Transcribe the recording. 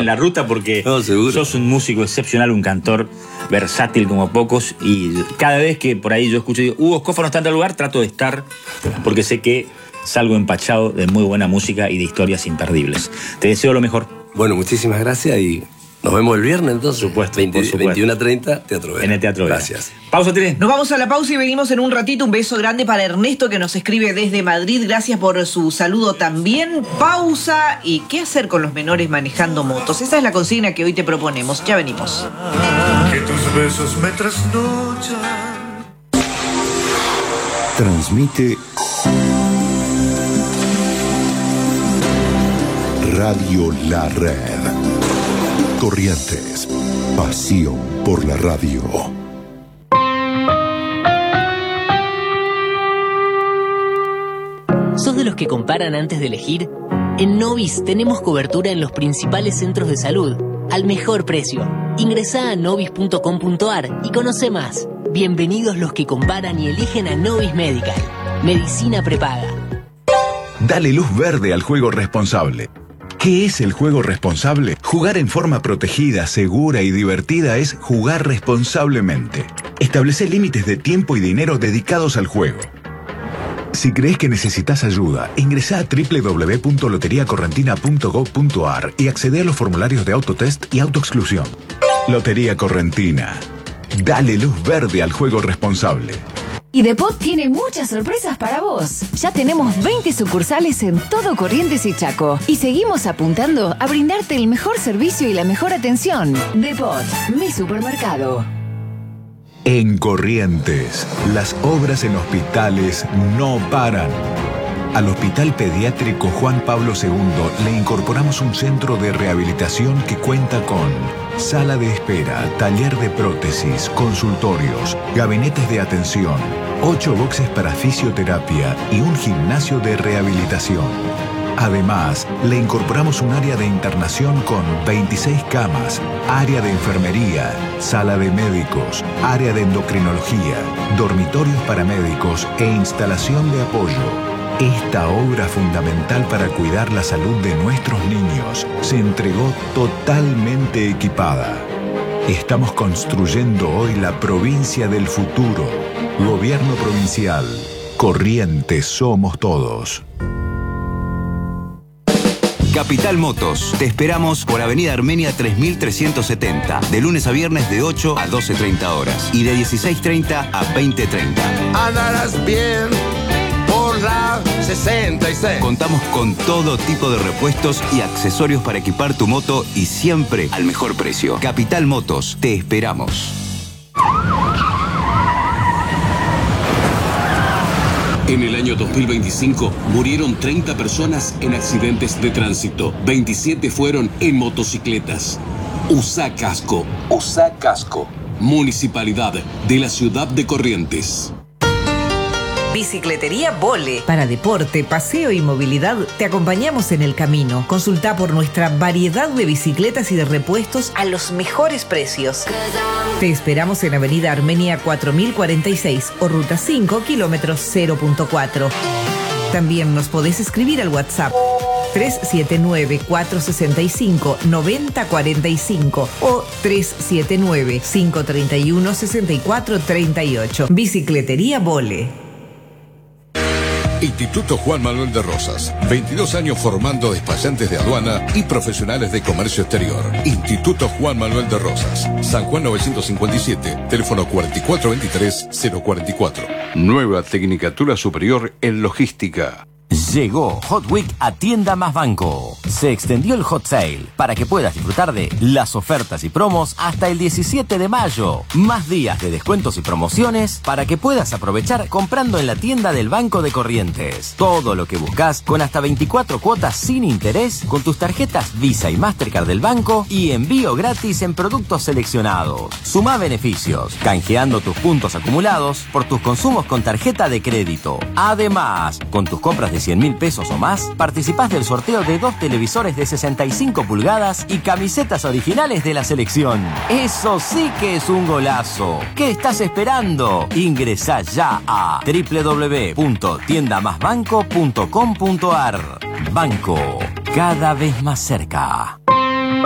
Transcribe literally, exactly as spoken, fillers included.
en la ruta porque no, sos un músico excepcional, un cantor versátil como pocos, y cada vez que por ahí yo escucho y digo, Hugo Escófano está en tal lugar, trato de estar porque sé que salgo empachado de muy buena música y de historias imperdibles. Te deseo lo mejor. Bueno, muchísimas gracias y nos vemos el viernes entonces. Por supuesto, veinte, por supuesto. veintiuno a treinta, Teatro Vera. En el Teatro Vera. Gracias. Pausa, Tere. Nos vamos a la pausa y venimos en un ratito. Un beso grande para Ernesto que nos escribe desde Madrid. Gracias por su saludo también. Pausa y ¿qué hacer con los menores manejando motos? Esa es la consigna que hoy te proponemos. Ya venimos. Que tus besos me trasnochan. Transmite Radio La Red. Corrientes. Pasión por la radio. ¿Sos de los que comparan antes de elegir? En Novis tenemos cobertura en los principales centros de salud, al mejor precio. Ingresá a novis punto com punto ar y conoce más. Bienvenidos los que comparan y eligen a Novis Medical. Medicina prepaga. Dale luz verde al juego responsable. ¿Qué es el juego responsable? Jugar en forma protegida, segura y divertida es jugar responsablemente. Establece límites de tiempo y dinero dedicados al juego. Si crees que necesitas ayuda, ingresá a doble u doble u doble u punto lotería correntina punto gob punto ar y accede a los formularios de autotest y autoexclusión. Lotería Correntina. Dale luz verde al juego responsable. Y Depot tiene muchas sorpresas para vos. Ya tenemos veinte sucursales en todo Corrientes y Chaco. Y seguimos apuntando a brindarte el mejor servicio y la mejor atención. Depot, mi supermercado. En Corrientes, las obras en hospitales no paran. Al Hospital Pediátrico Juan Pablo segundo le incorporamos un centro de rehabilitación que cuenta con sala de espera, taller de prótesis, consultorios, gabinetes de atención, ocho boxes para fisioterapia y un gimnasio de rehabilitación. Además, le incorporamos un área de internación con veintiséis camas, área de enfermería, sala de médicos, área de endocrinología, dormitorios para médicos e instalación de apoyo. Esta obra fundamental para cuidar la salud de nuestros niños se entregó totalmente equipada. Estamos construyendo hoy la provincia del futuro. Gobierno provincial. Corrientes somos todos. Capital Motos. Te esperamos por Avenida Armenia tres mil trescientos setenta. De lunes a viernes de ocho a doce treinta horas. Y de dieciséis treinta a veinte treinta. Andarás bien por la sesenta y seis. Contamos con todo tipo de repuestos y accesorios para equipar tu moto y siempre al mejor precio. Capital Motos. Te esperamos. En el año dos mil veinticinco murieron treinta personas en accidentes de tránsito. veintisiete fueron en motocicletas. Usá casco. Usá casco. Municipalidad de la Ciudad de Corrientes. Bicicletería Vole. Para deporte, paseo y movilidad, te acompañamos en el camino. Consulta por nuestra variedad de bicicletas y de repuestos a los mejores precios. Te esperamos en Avenida Armenia cuatro mil cuarenta y seis o Ruta cinco, kilómetros cero punto cuatro. También nos podés escribir al WhatsApp tres siete nueve, cuatro seis cinco, nueve cero cuatro cinco o tres siete nueve, cinco tres uno, seis cuatro tres ocho. Bicicletería Vole. Instituto Juan Manuel de Rosas. veintidós años formando despachantes de aduana y profesionales de comercio exterior. Instituto Juan Manuel de Rosas. San Juan novecientos cincuenta y siete. Teléfono cuatro cuatro veintitrés, cero cuarenta y cuatro. Nueva Tecnicatura Superior en Logística. Llegó Hot Week a Tienda Más Banco. Se extendió el Hot Sale para que puedas disfrutar de las ofertas y promos hasta el diecisiete de mayo. Más días de descuentos y promociones para que puedas aprovechar comprando en la tienda del Banco de Corrientes. Todo lo que buscas con hasta veinticuatro cuotas sin interés con tus tarjetas Visa y Mastercard del banco y envío gratis en productos seleccionados. Sumá beneficios, canjeando tus puntos acumulados por tus consumos con tarjeta de crédito. Además, con tus compras de cien mil pesos o más, participás del sorteo de dos televisores de sesenta y cinco pulgadas y camisetas originales de la selección. Eso sí que es un golazo. ¿Qué estás esperando? Ingresá ya a doble u doble u doble u punto tienda más banco punto com punto ar. Banco, cada vez más cerca.